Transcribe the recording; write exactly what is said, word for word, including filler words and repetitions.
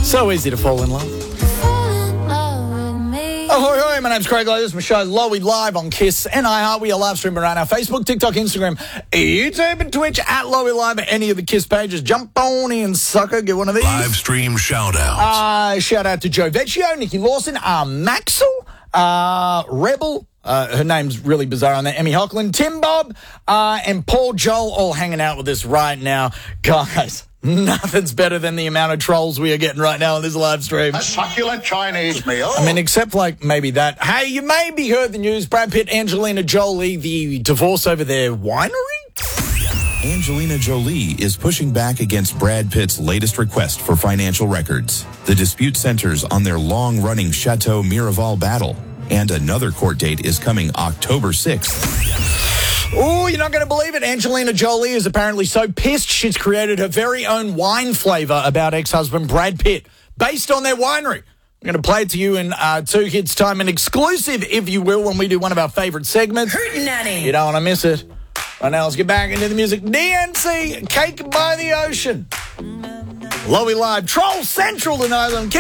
So easy to fall in love. Ahoy, hoy, my name's Craig Lowe. This is my show, Lowy Live on Kiss and iHeart. We are live streaming around our Facebook, TikTok, Instagram, YouTube, and Twitch at Lowy Live at any of the Kiss pages. Jump on in, sucker. Get one of these. Live stream shout-outs. Uh, shout out to Joe Vecchio, Nikki Lawson, uh, Maxwell, uh, Rebel. Uh, her name's really bizarre on there. Emmy Hockland, Tim Bob, uh, and Paul Joel all hanging out with us right now. Guys, nothing's better than the amount of trolls we are getting right now on this live stream. A succulent Chinese meal. I mean, except like maybe that. Hey, you maybe heard the news. Brad Pitt, Angelina Jolie, the divorce over their winery? Angelina Jolie is pushing back against Brad Pitt's latest request for financial records. The dispute centers on their long-running Chateau Miraval battle, and another court date is coming October sixth. Oh, you're not going to believe it. Angelina Jolie is apparently so pissed she's created her very own wine flavor about ex-husband Brad Pitt, based on their winery. I'm going to play it to you in uh, two hits time, an exclusive, if you will, when we do one of our favorite segments. Hootenanny. You don't want to miss it. Right now, let's get back into the music. D N C, Cake by the Ocean. Lowy Live, Troll Central tonight on